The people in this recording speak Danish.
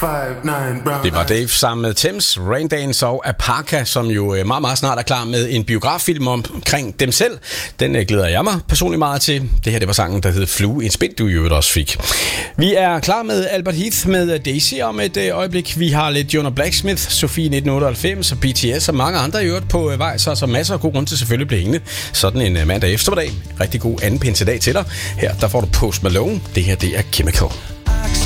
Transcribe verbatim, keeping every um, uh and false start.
Det var Dave sammen med Thames, Raindance og Apaka, som jo meget, meget snart er klar med en biograffilm omkring dem selv. Den glæder jeg mig personligt meget til. Det her, det var sangen, der hed Flue, en spil, du jo også fik. Vi er klar med Albert Heath med Daisy om et øjeblik. Vi har lidt Jonah Blacksmith, Sofie nitten otteoghalvfems og B T S og mange andre i øvrigt på vej, så så masser af god grund til selvfølgelig at blive hængende. Sådan en mandag eftermiddag. Rigtig god anden pinsedag til dig. Her, der får du Post Malone. Det her, det er Chemical.